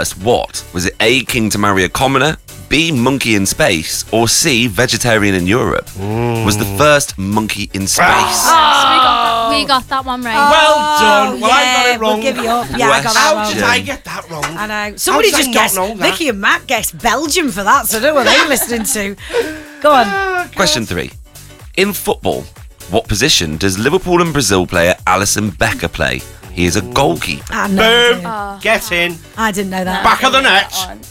first what? Was it A, king to marry a commoner, B, monkey in space, or C, vegetarian in Europe? Was the first monkey in space? We got that one right. Well done. Well, I got it wrong. We'll give you up. Yeah, I got that How wrong. did I get that wrong? I know. Somebody How did just I not guessed. know that? Vicky and Matt guessed Belgium for that, so I don't know what they're listening to. Go on. Question 3. In football, what position does Liverpool and Brazil player Alisson Becker play? He is a goalkeeper. I know. Boom. Get in. I didn't know that. Back of the net.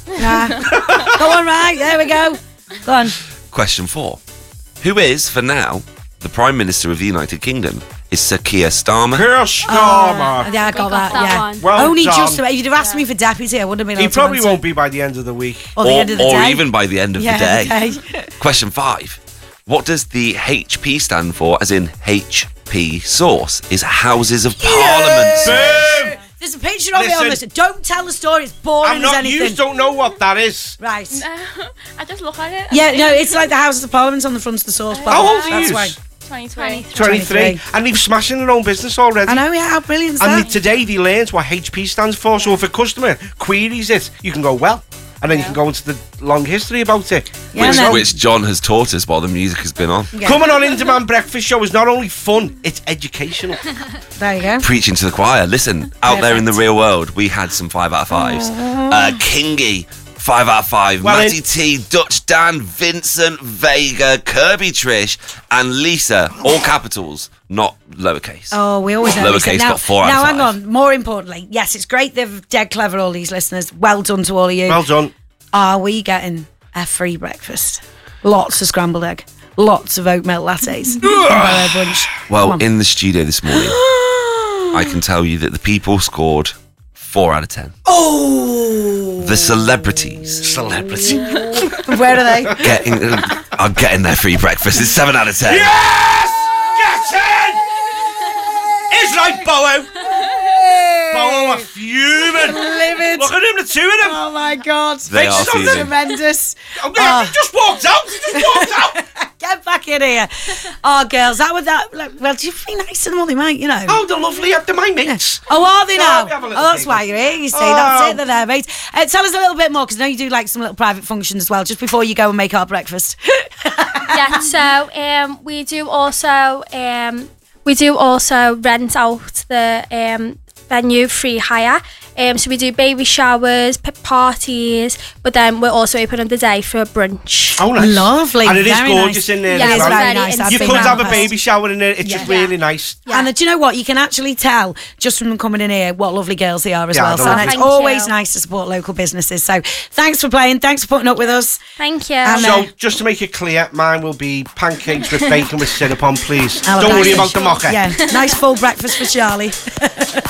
Go on, right. There we go. Go on. Question 4. Who is, for now, the Prime Minister of the United Kingdom? Is Sir Keir Starmer? Keir Starmer. Yeah, I got that. that Yeah. one. Well Only done. just about. If you'd have asked me for deputy, I wouldn't have been He able to probably answer. won't be by the end of the week. Or the end of the day. even by the end of the day. Okay. Question 5. What does the HP stand for, as in HP source? Is Houses of Parliament source. Boom. There's a picture of it on this. Listen. Don't tell the story. It's boring I'm as not. anything. You don't know what that is. Right. I just look at it. Yeah, no, it's like the Houses of Parliament on the front of the sauce bar. How old are That's you? why. 23. 23. And they've smashing their own business already. I know, yeah, how brilliant is And that? today they learned what HP stands for. So if a customer queries it, you can go, well, and then you can go into the long history about it. Yeah, and then- Which John has taught us while the music has been on. Yeah. Coming on In Demand Breakfast Show is not only fun, it's educational. There you go. Preaching to the choir. Listen, out there in the Perfect. real world, we had some 5 out of 5s. Kingy, 5 out of 5. Well, Matty T, Dutch Dan, Vincent, Vega, Kirby Trish, and Lisa. All capitals, not lowercase. Oh, we always know. Lowercase now, got 4 out Now, of 5. hang on. More importantly, yes, it's great. They're dead clever, all these listeners. Well done to all of you. Well done. Are we getting a free breakfast? Lots of scrambled egg. Lots of oat milk lattes. Barrow bunch. Well, in the studio this morning, I can tell you that the people scored 4 out of 10. Oh! The celebrities Celebrity. Where are they? are getting their free breakfast. It's 7 out of 10. Yes! Get in! Is right, Bowo. Bowo are fuming. Livid. Look at him, the two of them. Oh my God. They are Fix something. fuming. Tremendous. Oh, yeah, he just walked out. He just walked out. Get back in here. Oh, girls, that would that. Like, well, do you be nice to them all they might, you know? Oh, they're lovely. They're my mates. Oh, are they now? we have a Oh, little that's thing. why you're here. You see, Oh. that's it. They're there, mate. Tell us a little bit more, because I know you do like some little private functions as well, just before you go and make our breakfast. Yeah, so we do also rent out the venue free hire. So we do baby showers, parties, but then we're also open on the day for a brunch. Oh, nice. Lovely. And it is very gorgeous nice. in there Yeah, as It is well. very very nice. I've You been could round have a past. baby shower in there. It's just really nice. Yeah. And do you know what? You can actually tell just from them coming in here what lovely girls they are as Yeah, well. I So know. and it's Thank always you. nice to support local businesses. So thanks for playing. Thanks for putting up with us. Thank you. And, So, just to make it clear, mine will be pancakes with bacon with syrup on, please. Don't worry Nice. about the mocha. Yeah, nice full breakfast for Charlie.